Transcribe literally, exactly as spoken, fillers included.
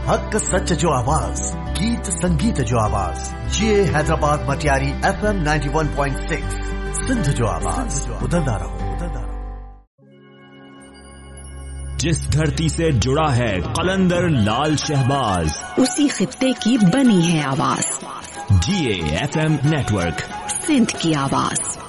हक सच जो आवाज, गीत संगीत जो आवाज, ये Hyderabad Matiari F M ninety one point six Sindh जो आवाज, बदलता रहो, बदलता रहो। जिस धरती से जुड़ा है कलंदर लाल शहबाज, उसी खित्ते की बनी है आवाज। जी A F M network, Sindh की आवाज।